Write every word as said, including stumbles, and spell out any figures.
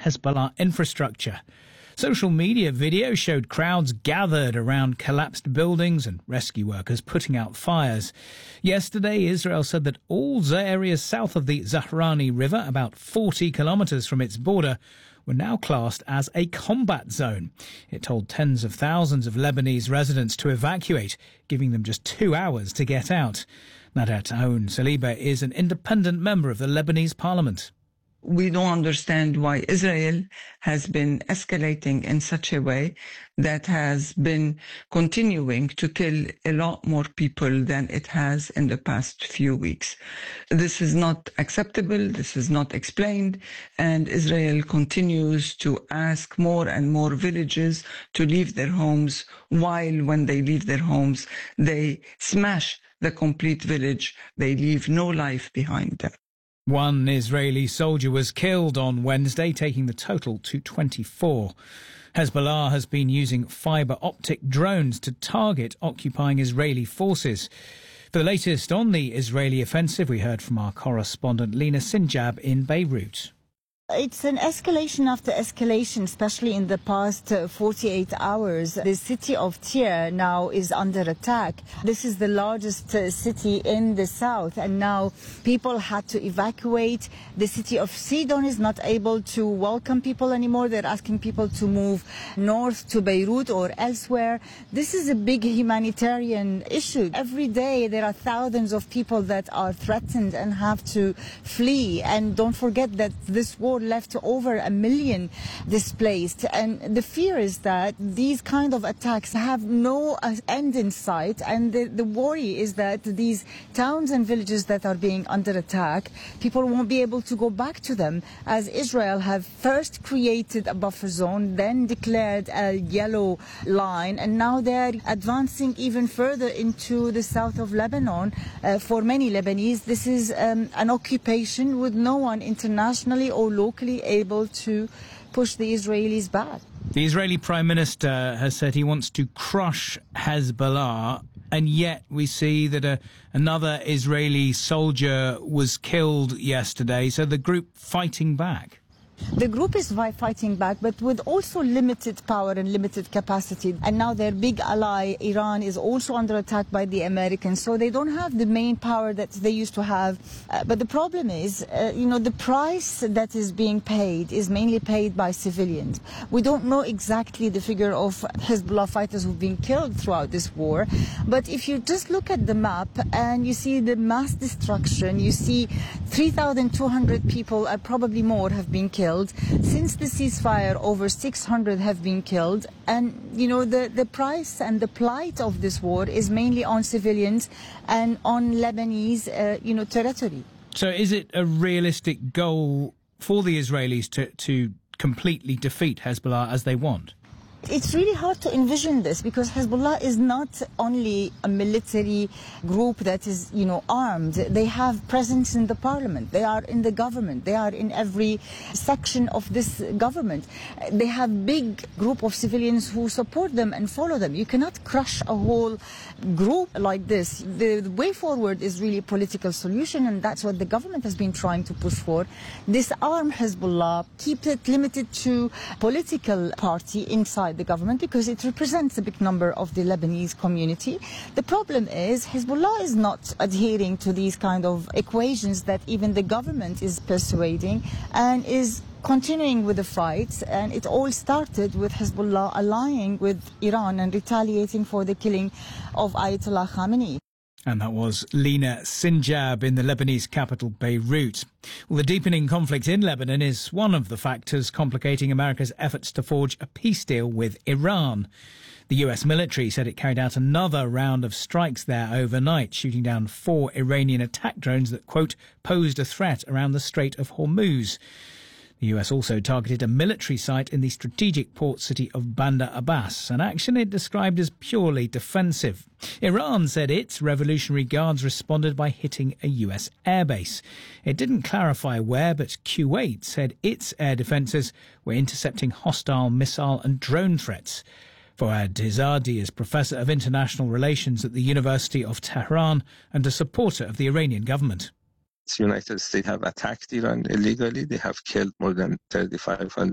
Hezbollah infrastructure. Social media video showed crowds gathered around collapsed buildings and rescue workers putting out fires. Yesterday, Israel said that all areas south of the Zahrani River, about forty kilometres from its border, were now classed as a combat zone. It told tens of thousands of Lebanese residents to evacuate, giving them just two hours to get out. Nadat Aoun Saliba is an independent member of the Lebanese parliament. We don't understand why Israel has been escalating in such a way that has been continuing to kill a lot more people than it has in the past few weeks. This is not acceptable. This is not explained. And Israel continues to ask more and more villages to leave their homes, while when they leave their homes, they smash the complete village. They leave no life behind them. One Israeli soldier was killed on Wednesday, taking the total to twenty-four. Hezbollah has been using fibre optic drones to target occupying Israeli forces. For the latest on the Israeli offensive, we heard from our correspondent Lina Sinjab in Beirut. It's an escalation after escalation, especially in the past uh, forty-eight hours. The city of Tyre now is under attack. This is the largest uh, city in the south, and now people had to evacuate. The city of Sidon is not able to welcome people anymore. They're asking people to move north to Beirut or elsewhere. This is a big humanitarian issue. Every day there are thousands of people that are threatened and have to flee. And don't forget that this war left over a million displaced, and the fear is that these kind of attacks have no end in sight, and the, the worry is that these towns and villages that are being under attack, people won't be able to go back to them, as Israel have first created a buffer zone, then declared a yellow line, and now they're advancing even further into the south of Lebanon. Uh, for many Lebanese, this is um, an occupation with no one internationally or locally locally able to push the Israelis back. The Israeli Prime Minister has said he wants to crush Hezbollah, and yet we see that a, another Israeli soldier was killed yesterday, so the group fighting back. The group is fighting back, but with also limited power and limited capacity. And now their big ally, Iran, is also under attack by the Americans. So they don't have the main power that they used to have. Uh, but the problem is, uh, you know, the price that is being paid is mainly paid by civilians. We don't know exactly the figure of Hezbollah fighters who've been killed throughout this war. But if you just look at the map and you see the mass destruction, you see three thousand two hundred people, uh, probably more, have been killed. Since the ceasefire, over six hundred have been killed. And, you know, the, the price and the plight of this war is mainly on civilians and on Lebanese, uh, you know, territory. So is it a realistic goal for the Israelis to, to completely defeat Hezbollah as they want? It's really hard to envision this, because Hezbollah is not only a military group that is, you know, armed. They have presence in the parliament. They are in the government. They are in every section of this government. They have big group of civilians who support them and follow them. You cannot crush a whole group like this. The, the way forward is really a political solution, and that's what the government has been trying to push for. Disarm Hezbollah, keep it limited to political party inside the government, because it represents a big number of the Lebanese community. The problem is Hezbollah is not adhering to these kind of equations that even the government is persuading, and is continuing with the fights. And it all started with Hezbollah allying with Iran and retaliating for the killing of Ayatollah Khamenei. And that was Lina Sinjab in the Lebanese capital, Beirut. Well, the deepening conflict in Lebanon is one of the factors complicating America's efforts to forge a peace deal with Iran. The U S military said it carried out another round of strikes there overnight, shooting down four Iranian attack drones that, quote, posed a threat around the Strait of Hormuz. The U S also targeted a military site in the strategic port city of Bandar Abbas, an action it described as purely defensive. Iran said its Revolutionary Guards responded by hitting a U S airbase. It didn't clarify where, but Kuwait said its air defences were intercepting hostile missile and drone threats. Fouad Tizadi is Professor of International Relations at the University of Tehran and a supporter of the Iranian government. The United States have attacked Iran illegally. They have killed more than thirty-five hundred